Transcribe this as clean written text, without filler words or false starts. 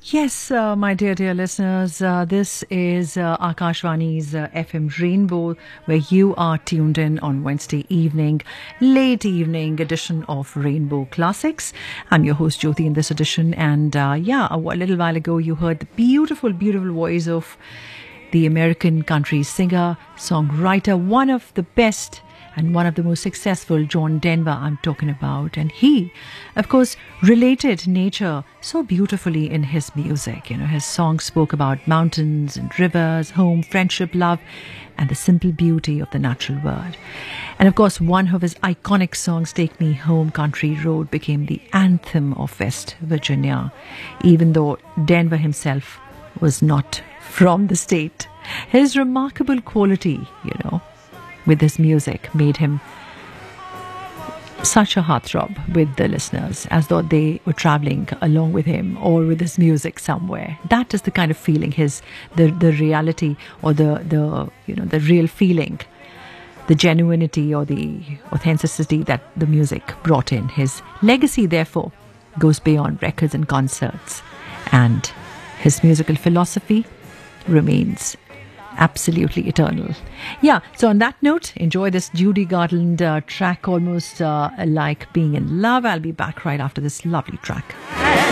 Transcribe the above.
Yes, my dear listeners, this is Akashvani's FM Rainbow, where you are tuned in on Wednesday evening, late evening edition of Rainbow Classics. I'm your host, Jyoti, in this edition. And a little while ago, you heard the beautiful voice of the American country singer, songwriter, one of the best and one of the most successful, John Denver, I'm talking about. And he, of course, related nature so beautifully in his music. You know, his songs spoke about mountains and rivers, home, friendship, love, and the simple beauty of the natural world. And of course, one of his iconic songs, Take Me Home, Country Road, became the anthem of West Virginia, even though Denver himself was not from the state. His remarkable quality, with his music made him such a heartthrob with the listeners, as though they were traveling along with him or with his music somewhere. That is the kind of feeling, the reality, or the real feeling, the genuinity or the authenticity that the music brought in. His legacy, therefore, goes beyond records and concerts, and his musical philosophy remains absolutely eternal. Yeah, so on that note, enjoy this Judy Garland track, almost like being in love. I'll be back right after this lovely track.